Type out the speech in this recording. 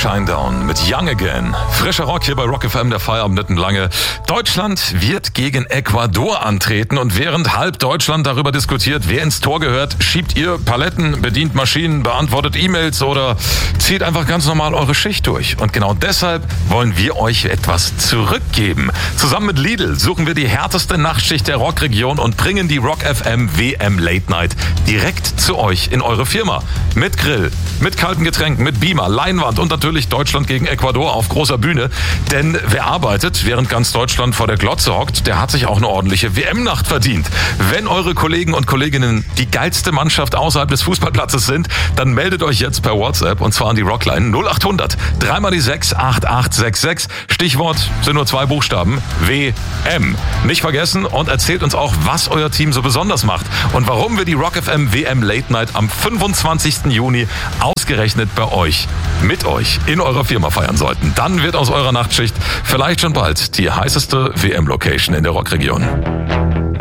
Shinedown mit Young Again. Frischer Rock hier bei Rock FM, der Feierabend nicht lange. Deutschland wird gegen Ecuador antreten und während halb Deutschland darüber diskutiert, wer ins Tor gehört, schiebt ihr Paletten, bedient Maschinen, beantwortet E-Mails oder zieht einfach ganz normal eure Schicht durch. Und genau deshalb wollen wir euch etwas zurückgeben. Zusammen mit Lidl suchen wir die härteste Nachtschicht der Rockregion und bringen die Rock FM WM Late Night direkt zu euch in eure Firma. Mit Grill, mit kalten Getränken, mit Beamer, Leinwand und natürlich Deutschland gegen Ecuador auf großer Bühne. Denn wer arbeitet, während ganz Deutschland vor der Glotze hockt, der hat sich auch eine ordentliche WM-Nacht verdient. Wenn eure Kollegen und Kolleginnen die geilste Mannschaft außerhalb des Fußballplatzes sind, dann meldet euch jetzt per WhatsApp und zwar an die Rockline 0800 3 mal die 6 8866. Stichwort sind nur 2 Buchstaben, WM. Nicht vergessen und erzählt uns auch, was euer Team so besonders macht und warum wir die Rock FM WM Late Night am 25. Juni ausgerechnet bei euch, mit euch, in eurer Firma feiern sollten. Dann wird aus eurer Nachtschicht vielleicht schon bald die heißeste WM-Location in der Rockregion.